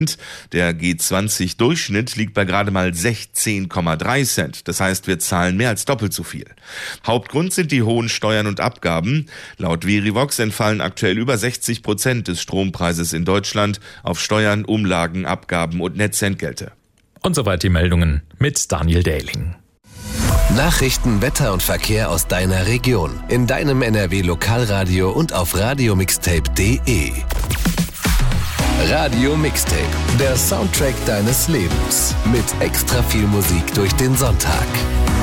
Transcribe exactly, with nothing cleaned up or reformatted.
Der G zwanzig Durchschnitt liegt bei gerade mal sechzehn Komma drei Cent. Das heißt, wir zahlen mehr als doppelt so viel. Hauptgrund sind die hohen Steuern und Abgaben. Laut Verivox entfallen aktuell über sechzig Prozent des Strompreises in Deutschland auf Steuern, Umlagen, Abgaben und Netzentgelte. Und soweit die Meldungen mit Daniel Dehling. Nachrichten, Wetter und Verkehr aus deiner Region. In deinem N R W Lokalradio und auf radiomixtape punkt de. Radio Mixtape, der Soundtrack deines Lebens. Mit extra viel Musik durch den Sonntag.